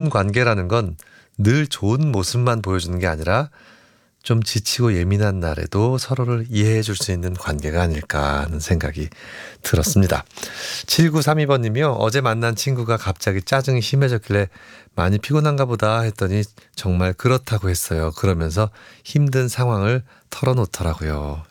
좋은 관계라는 건 늘 좋은 모습만 보여주는 게 아니라 좀 지치고 예민한 날에도 서로를 이해해 줄 수 있는 관계가 아닐까 하는 생각이 들었습니다. 7932번님이요. 어제 만난 친구가 갑자기 짜증이 심해졌길래 많이 피곤한가 보다 했더니 정말 그렇다고 했어요. 그러면서 힘든 상황을 털어놓더라고요.